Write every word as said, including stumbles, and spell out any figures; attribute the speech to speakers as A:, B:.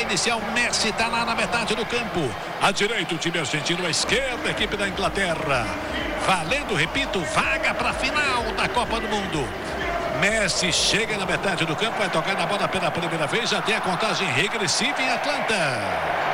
A: inicial. Messi está lá na metade do campo. À direita o time argentino, à esquerda a equipe da Inglaterra. Valendo, repito, vaga para a final da Copa do Mundo. Messi chega na metade do campo, vai tocar na bola pela primeira vez. Já tem a contagem regressiva em Atlanta.